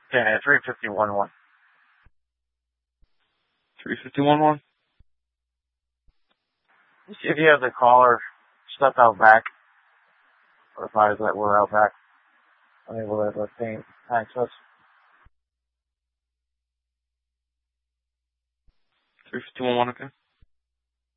Yeah, 351-1. 351-1? See if you have the caller step out back, or if I that we're out back, unable to obtain access. 351-1, okay.